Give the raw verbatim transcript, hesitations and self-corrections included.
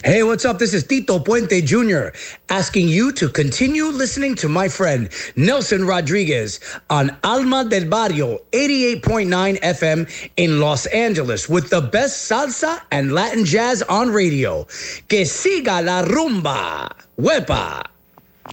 Hey, what's up? This is Tito Puente Junior asking you to continue listening to my friend Nelson Rodriguez on Alma del Barrio eighty-eight point nine F M in Los Angeles with the best salsa and Latin jazz on radio. Que siga la rumba. Huepa.